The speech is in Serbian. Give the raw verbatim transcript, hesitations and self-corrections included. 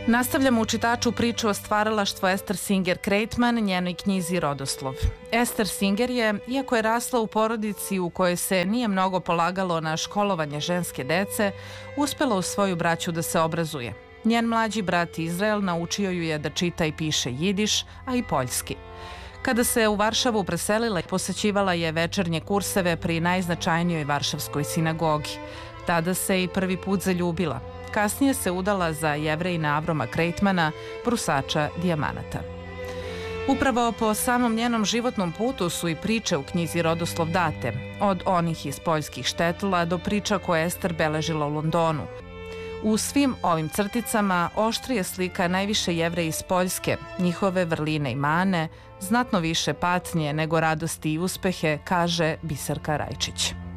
Nastavljamo u čitaču priču o stvaralaštvu Ester Singer Kreitman, njenoj knjizi Rodoslov. Ester Singer je, iako je rasla u porodici u kojoj se nije mnogo polagalo na školovanje ženske dece, uspela u svoju braću da se obrazuje. Njen mlađi brat Izrael naučio ju je da čita i piše jidiš, a i poljski. Kada se u Varšavu preselila, posećivala je večernje kurseve pri najznačajnijoj varšavskoj sinagogi. Tada se i prvi put zaljubila. Kasnije se udala za Jevrejina Avroma Kreitmana, brusača dijamanata. Upravo po samom njenom životnom putu su i priče u knjizi Rodoslov date, od onih iz poljskih štetla do priča koje Ester beležila u Londonu. U svim ovim crticama oštri je slika najviše Jevreja iz Poljske, njihove vrline i mane, znatno više patnje nego radosti i uspehe, kaže Biserka Rajčić.